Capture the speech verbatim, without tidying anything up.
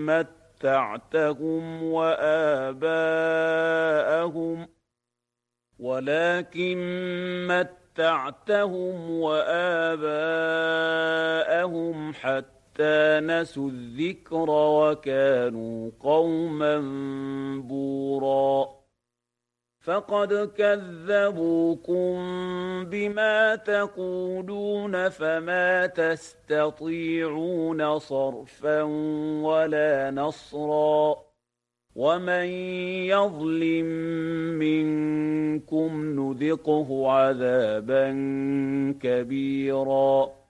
متعتهم وآباءهم ولكن متعتهم وآباءهم حتى نسوا الذكر وكانوا قوما بوراً فقد كذبوكم بما تقولون فما تستطيعون صرفا ولا نصرا ومن يظلم منكم نذقه عذابا كبيرا